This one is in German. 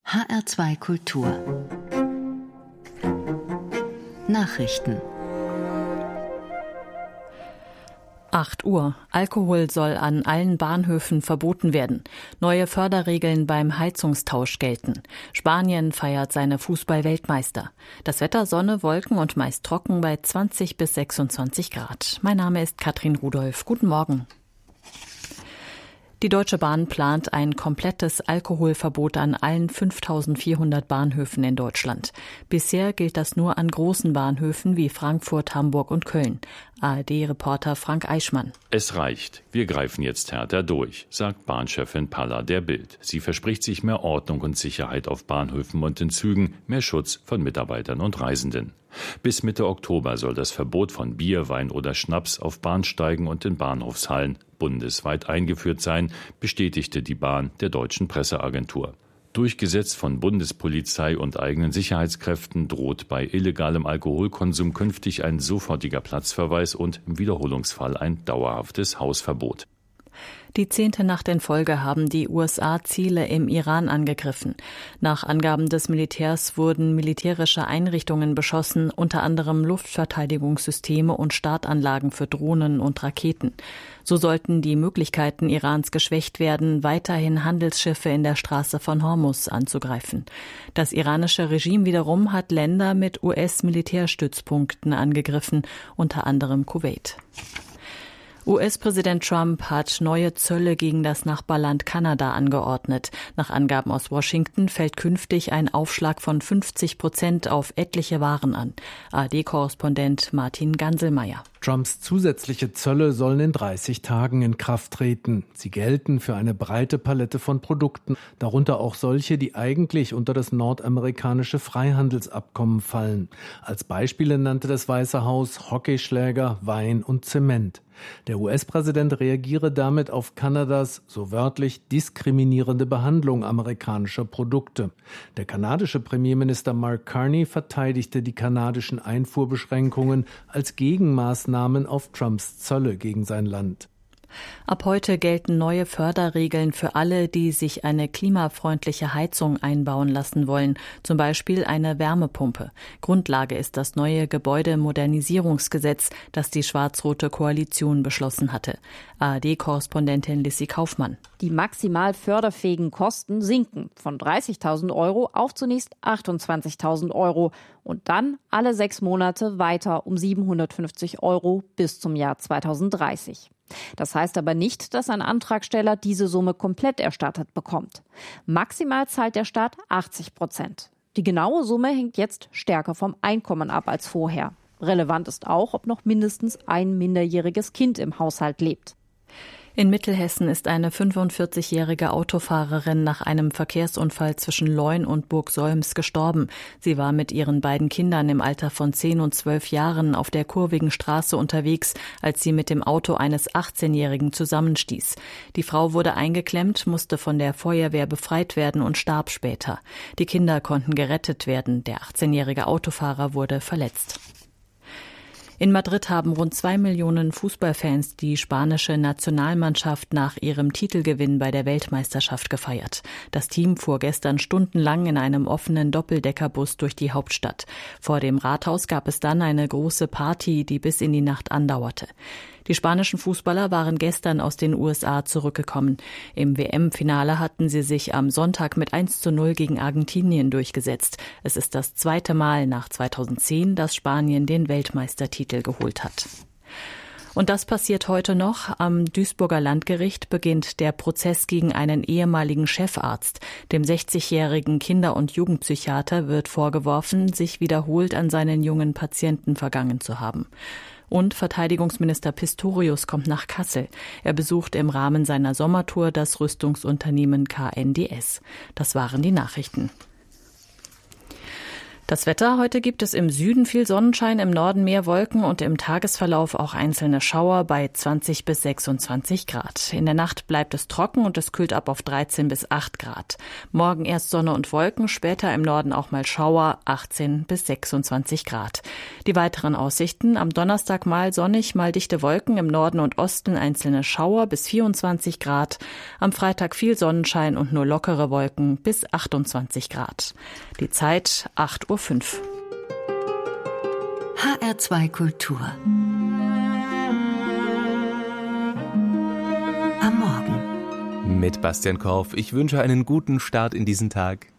HR2 Kultur Nachrichten 8 Uhr. Alkohol soll an allen Bahnhöfen verboten werden. Neue Förderregeln beim Heizungstausch gelten. Spanien feiert seine Fußball-Weltmeister. Das Wetter Sonne, Wolken und meist trocken bei 20 bis 26 Grad. Mein Name ist Katrin Rudolph. Guten Morgen. Die Deutsche Bahn plant ein komplettes Alkoholverbot an allen 5.400 Bahnhöfen in Deutschland. Bisher gilt das nur an großen Bahnhöfen wie Frankfurt, Hamburg und Köln. ARD-Reporter Frank Eichmann. Es reicht. Wir greifen jetzt härter durch, sagt Bahnchefin Palla der Bild. Sie verspricht sich mehr Ordnung und Sicherheit auf Bahnhöfen und in Zügen, mehr Schutz von Mitarbeitern und Reisenden. Bis Mitte Oktober soll das Verbot von Bier, Wein oder Schnaps auf Bahnsteigen und in Bahnhofshallen bundesweit eingeführt sein, bestätigte die Bahn der deutschen Presseagentur. Durchgesetzt von Bundespolizei und eigenen Sicherheitskräften droht bei illegalem Alkoholkonsum künftig ein sofortiger Platzverweis und im Wiederholungsfall ein dauerhaftes Hausverbot. Die 10. Nacht in Folge haben die USA Ziele im Iran angegriffen. Nach Angaben des Militärs wurden militärische Einrichtungen beschossen, unter anderem Luftverteidigungssysteme und Startanlagen für Drohnen und Raketen. So sollten die Möglichkeiten Irans geschwächt werden, weiterhin Handelsschiffe in der Straße von Hormuz anzugreifen. Das iranische Regime wiederum hat Länder mit US-Militärstützpunkten angegriffen, unter anderem Kuwait. US-Präsident Trump hat neue Zölle gegen das Nachbarland Kanada angeordnet. Nach Angaben aus Washington fällt künftig ein Aufschlag von 50% auf etliche Waren an. ARD-Korrespondent Martin Ganselmeier. Trumps zusätzliche Zölle sollen in 30 Tagen in Kraft treten. Sie gelten für eine breite Palette von Produkten, darunter auch solche, die eigentlich unter das nordamerikanische Freihandelsabkommen fallen. Als Beispiele nannte das Weiße Haus Hockeyschläger, Wein und Zement. Der US-Präsident reagiere damit auf Kanadas, so wörtlich, diskriminierende Behandlung amerikanischer Produkte. Der kanadische Premierminister Mark Carney verteidigte die kanadischen Einfuhrbeschränkungen als Gegenmaßnahmen auf Trumps Zölle gegen sein Land. Ab heute gelten neue Förderregeln für alle, die sich eine klimafreundliche Heizung einbauen lassen wollen, zum Beispiel eine Wärmepumpe. Grundlage ist das neue Gebäudemodernisierungsgesetz, das die schwarz-rote Koalition beschlossen hatte. ARD-Korrespondentin Lissy Kaufmann. Die maximal förderfähigen Kosten sinken von 30.000 Euro auf zunächst 28.000 Euro und dann alle 6 Monate weiter um 750 Euro bis zum Jahr 2030. Das heißt aber nicht, dass ein Antragsteller diese Summe komplett erstattet bekommt. Maximal zahlt der Staat 80%. Die genaue Summe hängt jetzt stärker vom Einkommen ab als vorher. Relevant ist auch, ob noch mindestens ein minderjähriges Kind im Haushalt lebt. In Mittelhessen ist eine 45-jährige Autofahrerin nach einem Verkehrsunfall zwischen Leun und Burgsolms gestorben. Sie war mit ihren beiden Kindern im Alter von 10 und 12 Jahren auf der kurvigen Straße unterwegs, als sie mit dem Auto eines 18-Jährigen zusammenstieß. Die Frau wurde eingeklemmt, musste von der Feuerwehr befreit werden und starb später. Die Kinder konnten gerettet werden. Der 18-jährige Autofahrer wurde verletzt. In Madrid haben rund 2 Millionen Fußballfans die spanische Nationalmannschaft nach ihrem Titelgewinn bei der Weltmeisterschaft gefeiert. Das Team fuhr gestern stundenlang in einem offenen Doppeldeckerbus durch die Hauptstadt. Vor dem Rathaus gab es dann eine große Party, die bis in die Nacht andauerte. Die spanischen Fußballer waren gestern aus den USA zurückgekommen. Im WM-Finale hatten sie sich am Sonntag mit 1:0 gegen Argentinien durchgesetzt. Es ist das 2. Mal nach 2010, dass Spanien den Weltmeistertitel geholt hat. Und das passiert heute noch. Am Duisburger Landgericht beginnt der Prozess gegen einen ehemaligen Chefarzt. Dem 60-jährigen Kinder- und Jugendpsychiater wird vorgeworfen, sich wiederholt an seinen jungen Patienten vergangen zu haben. Und Verteidigungsminister Pistorius kommt nach Kassel. Er besucht im Rahmen seiner Sommertour das Rüstungsunternehmen KNDS. Das waren die Nachrichten. Das Wetter: heute gibt es im Süden viel Sonnenschein, im Norden mehr Wolken und im Tagesverlauf auch einzelne Schauer bei 20 bis 26 Grad. In der Nacht bleibt es trocken und es kühlt ab auf 13 bis 8 Grad. Morgen erst Sonne und Wolken, später im Norden auch mal Schauer, 18 bis 26 Grad. Die weiteren Aussichten: am Donnerstag mal sonnig, mal dichte Wolken, im Norden und Osten einzelne Schauer bis 24 Grad. Am Freitag viel Sonnenschein und nur lockere Wolken bis 28 Grad. Die Zeit 8:05 Uhr. HR2 Kultur. Am Morgen. Mit Bastian Korf. Ich wünsche einen guten Start in diesen Tag.